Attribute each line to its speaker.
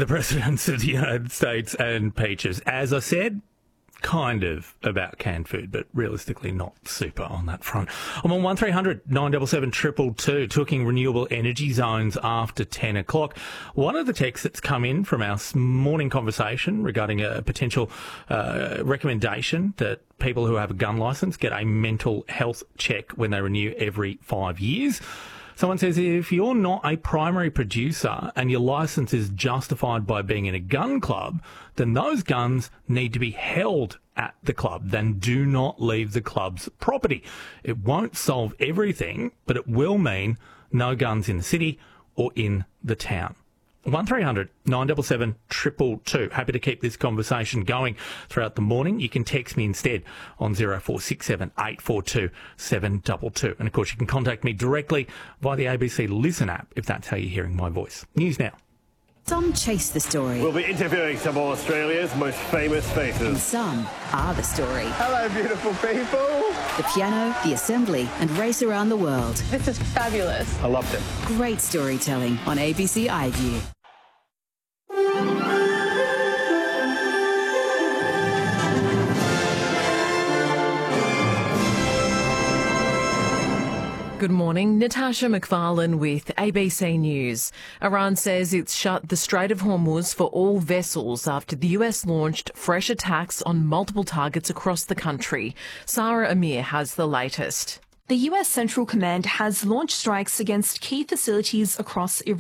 Speaker 1: the presidents of the United States and peaches. As I said, kind of about canned food, but realistically not super on that front. I'm on 1300 977 222, talking renewable energy zones after 10 o'clock. One of the texts that's come in from our morning conversation regarding a potential recommendation that people who have a gun licence get a mental health check when they renew every 5 years. Someone says if you're not a primary producer and your licence is justified by being in a gun club, then those guns need to be held at the club. Then do not leave the club's property. It won't solve everything, but it will mean no guns in the city or in the town. 1300 977 222. Happy to keep this conversation going throughout the morning. You can text me instead on 0467 842 722. And of course, you can contact me directly via the ABC Listen app if that's how you're hearing my voice. News now.
Speaker 2: Some chase the story.
Speaker 3: We'll be interviewing some of Australia's most famous faces.
Speaker 2: And some are the story.
Speaker 3: Hello, beautiful people.
Speaker 2: The piano, the assembly, and race around the world.
Speaker 4: This is fabulous.
Speaker 3: I loved it.
Speaker 2: Great storytelling on ABC iView.
Speaker 5: Good morning, Natasha McFarlane with ABC News. Iran says it's shut the Strait of Hormuz for all vessels after the US launched fresh attacks on multiple targets across the country. Sarah Amir has the latest.
Speaker 6: The US Central Command has launched strikes against key facilities across Iran.